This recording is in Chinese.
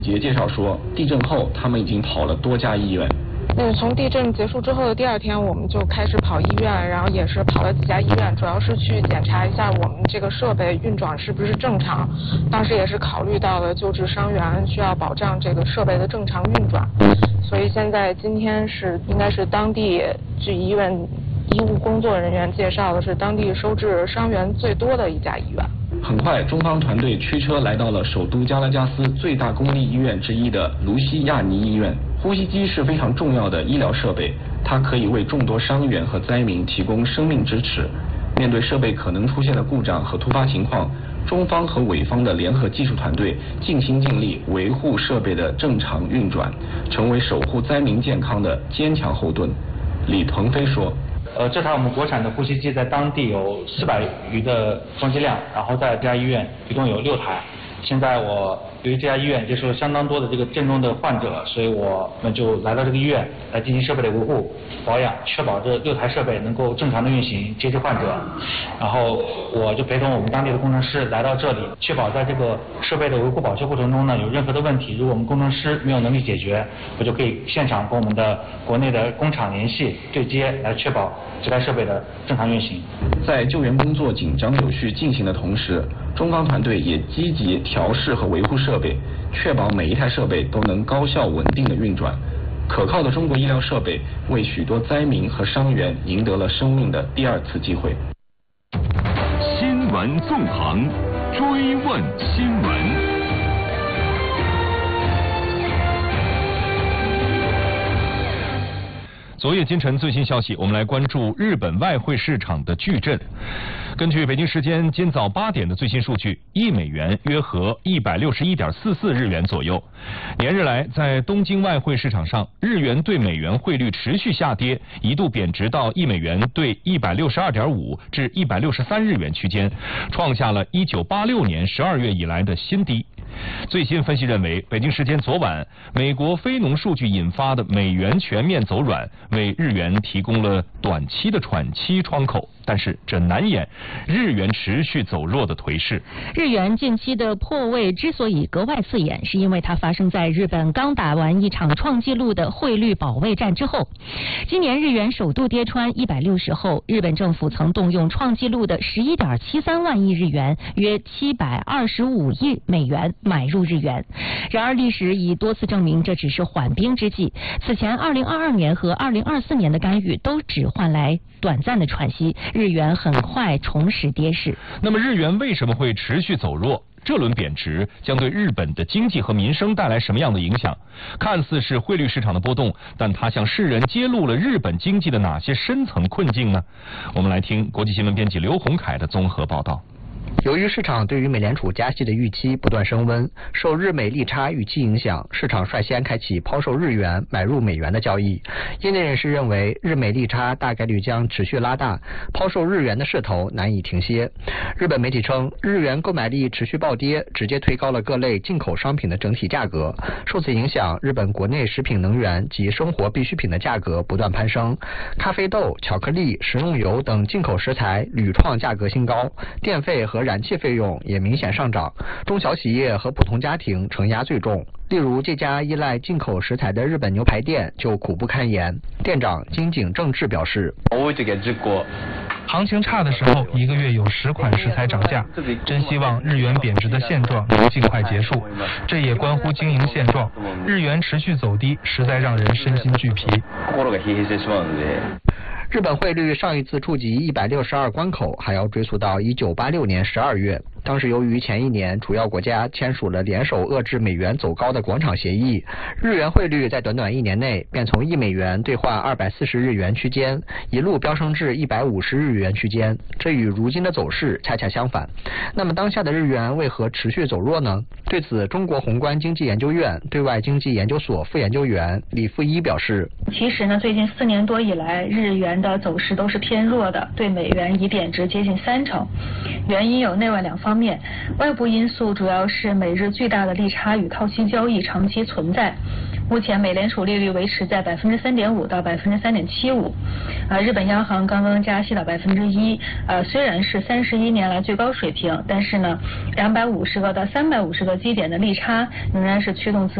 杰介绍说，地震后他们已经跑了多家医院。 从地震结束之后的第2天，我们就开始跑医院，然后也是跑了几家医院，主要是去检查一下我们这个设备运转是不是正常。当时也是考虑到了救治伤员，需要保障这个设备的正常运转。所以今天应该是当地据医院医务工作人员介绍的是当地收治伤员最多的一家医院。 很快，中方团队驱车来到了首都加拉加斯最大公立医院之一的卢西亚尼医院。呼吸机是非常重要的医疗设备，它可以为众多伤员和灾民提供生命支持。面对设备可能出现的故障和突发情况，中方和伪方的联合技术团队尽心尽力维护设备的正常运转，成为守护灾民健康的坚强后盾。李鹏飞说。 这台我们国产的呼吸机在当地有400余的装机量，然后在这家医院一共有6台。现在由于这家医院接受了相当多的这个震中的患者，所以我们就来到这个医院来进行设备的维护保养，确保这6台设备能够正常的运行接治患者。然后我就陪同我们当地的工程师来到这里，确保在这个设备的维护保修过程中呢，有任何的问题，如果我们工程师没有能力解决，我就可以现场跟我们的国内的工厂联系对接，来确保这台设备的正常运行。 在救援工作紧张有序进行的同时，中方团队也积极调试和维护设备，确保每一台设备都能高效稳定的运转。可靠的中国医疗设备为许多灾民和伤员赢得了生命的第2次机会。 新闻纵横，追问新闻。 昨夜今晨最新消息，我们来关注日本外汇市场的巨震。根据北京时间今早8点的最新数据，1美元约合161.44日元左右。连日来，在东京外汇市场上，日元对美元汇率持续下跌，一度贬值到1美元对162.5至163日元区间，创下了1986年12月以来的新低。最新分析认为，北京时间昨晚，美国非农数据引发的美元全面走软，为日元提供了短期的喘息窗口，但是这难掩日元持续走弱的颓势。 日元近期的破位之所以格外刺眼，是因为它发生在日本刚打完一场创纪录的汇率保卫战之后。今年日元首度跌穿160后，日本政府曾动用创纪录的11.73万亿日元，约725亿美元买入日元。然而历史已多次证明这只是缓兵之计，此前2022年和2024年的干预都只换来短暂的喘息，日元很快重拾跌势。 那么日元为什么会持续走弱？这轮贬值将对日本的经济和民生带来什么样的影响？看似是汇率市场的波动，但它向世人揭露了日本经济的哪些深层困境呢？我们来听国际新闻编辑刘洪凯的综合报道。 由于市场对于美联储加息的预期不断升温，受日美利差预期影响，市场率先开启抛售日元买入美元的交易。业内人士认为，日美利差大概率将持续拉大，抛售日元的势头难以停歇。日本媒体称，日元购买力持续暴跌，直接推高了各类进口商品的整体价格。受此影响，日本国内食品能源及生活必需品的价格不断攀升，咖啡豆、巧克力、食用油等进口食材屡创价格新高，电费和燃气费用也明显上涨，中小企业和普通家庭承压最重。例如，这家依赖进口食材的日本牛排店就苦不堪言。店长金井正治表示， 行情差的时候，1个月有10款食材涨价，真希望日元贬值的现状能尽快结束。这也关乎经营现状，日元持续走低，实在让人身心俱疲。 日本汇率上一次触及162关口，还要追溯到1986年12月。当时由于前一年主要国家签署了联手遏制美元走高的广场协议，日元汇率在短短1年内便从1美元兑换240日元区间，一路飙升至150日元区间，这与如今的走势恰恰相反。那么当下的日元为何持续走弱呢？对此，中国宏观经济研究院对外经济研究所副研究员李富一表示， 其实呢，最近4年多以来，日元的走势都是偏弱的，对美元已贬值接近30%。原因有内外两方方面，外部因素主要是美日巨大的利差与套息交易长期存在。目前美联储利率维持在3.5%到3.75%，日本央行刚刚加息到1%，虽然是31年来最高水平，但是呢，250个到350个基点的利差仍然是驱动资